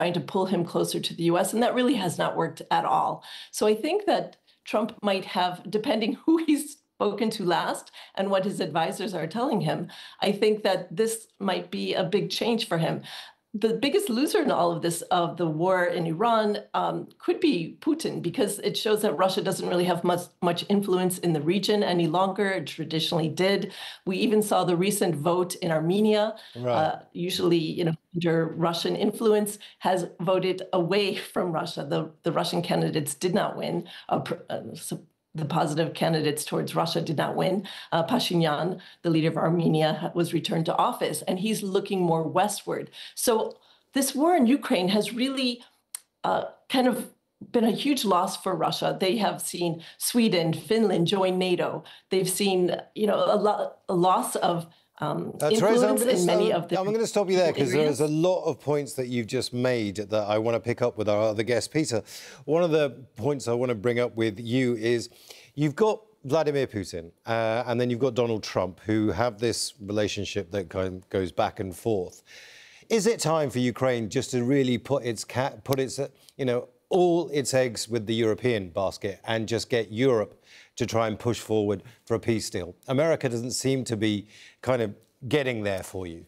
trying to pull him closer to the US, and that really has not worked at all. So I think that Trump might have, depending who he's spoken to last and what his advisors are telling him, I think that this might be a big change for him. The biggest loser in all of this, of the war in Iran, could be Putin, because it shows that Russia doesn't really have much influence in the region any longer. It traditionally did. We even saw the recent vote in Armenia, right. Usually, under Russian influence, has voted away from Russia. The Russian candidates did not win. The positive candidates towards Russia did not win. Pashinyan, the leader of Armenia, was returned to office, and he's looking more westward. So this war in Ukraine has really kind of been a huge loss for Russia. They have seen Sweden, Finland join NATO. They've seen, a loss of influence in many of the... I'm going to stop you there, because there's a lot of points that you've just made that I want to pick up with our other guest, Peter. One of the points I want to bring up with you is you've got Vladimir Putin and then you've got Donald Trump, who have this relationship that kind of goes back and forth. Is it time for Ukraine just to really put its all its eggs with the European basket and just get Europe to try and push forward for a peace deal? America doesn't seem to be kind of getting there for you.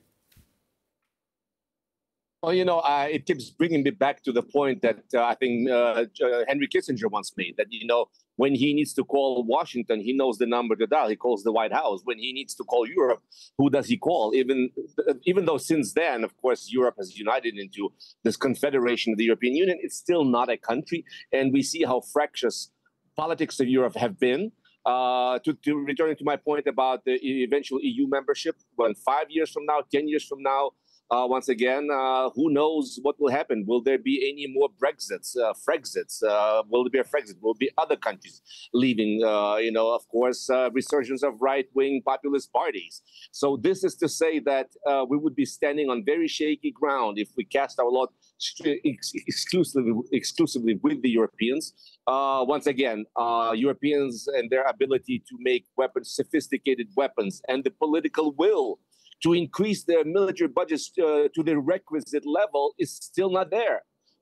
Well, it keeps bringing me back to the point that I think Henry Kissinger once made, that, when he needs to call Washington, he knows the number to dial. He calls the White House. When he needs to call Europe, who does he call? Even though since then, of course, Europe has united into this confederation of the European Union, it's still not a country. And we see how fractious politics of Europe have been. To return to my point about the eventual EU membership, when 5 years from now, 10 years from now, once again, who knows what will happen? Will there be any more Brexits, Frexits? Will there be a Frexit? Will there be other countries leaving? Of course, resurgence of right-wing populist parties. So this is to say that we would be standing on very shaky ground if we cast our lot exclusively with the Europeans. Once again, Europeans and their ability to make weapons, sophisticated weapons, and the political will to increase their military budgets to the requisite level is still not there.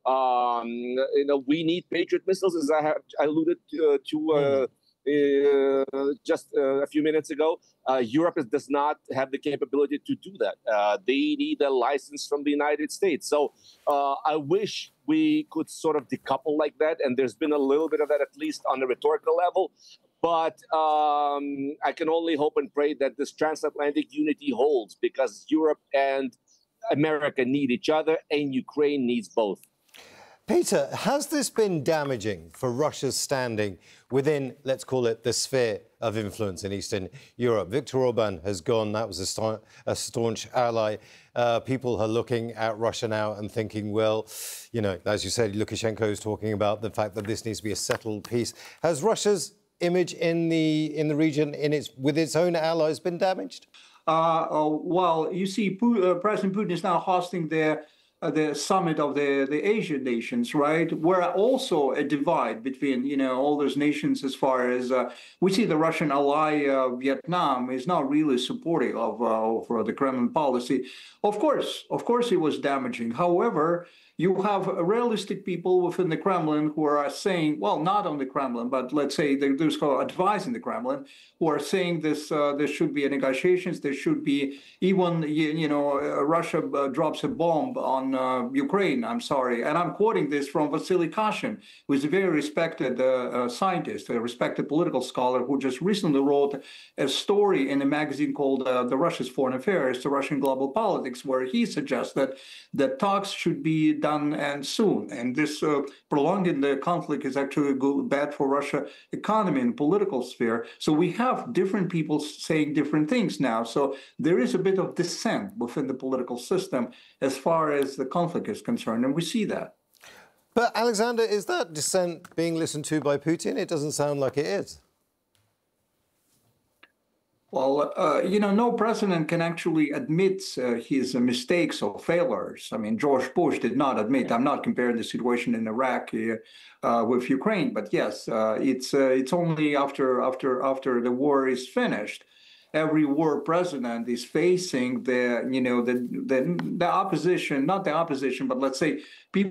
We need Patriot missiles, as I have alluded to just a few minutes ago. Europe does not have the capability to do that. They need a license from the United States. So I wish we could sort of decouple like that. And there's been a little bit of that, at least on the rhetorical level. But I can only hope and pray that this transatlantic unity holds, because Europe and America need each other, and Ukraine needs both. Peter, has this been damaging for Russia's standing within, let's call it, the sphere of influence in Eastern Europe? Viktor Orban has gone. That was a staunch ally. People are looking at Russia now and thinking, well, as you said, Lukashenko is talking about the fact that this needs to be a settled peace. Has Russia's image in the region, with its own allies, been damaged? Well, you see, President Putin is now hosting the summit of the Asian nations, right? Where also a divide between all those nations, as far as we see the Russian ally Vietnam is not really supportive of the Kremlin policy. Of course, it was damaging. However, you have realistic people within the Kremlin who are saying, well, not on the Kremlin, but let's say those who are advising the Kremlin, who are saying this: there should be negotiations. There should be even, Russia drops a bomb on Ukraine. I'm sorry, and I'm quoting this from Vasily Kashin, who is a very respected scientist, a respected political scholar, who just recently wrote a story in a magazine called "The Russia's Foreign Affairs: The Russian Global Politics," where he suggests that talks should be done and soon. And this prolonging the conflict is actually bad for Russia economy and political sphere. So we have different people saying different things now. So there is a bit of dissent within the political system as far as the conflict is concerned, and we see that. But Alexander, is that dissent being listened to by Putin? It doesn't sound like it is. Well, no president can actually admit his mistakes or failures. I mean, George Bush did not admit. I'm not comparing the situation in Iraq with Ukraine, but yes, it's only after the war is finished every war president is facing the opposition, not the opposition, but let's say people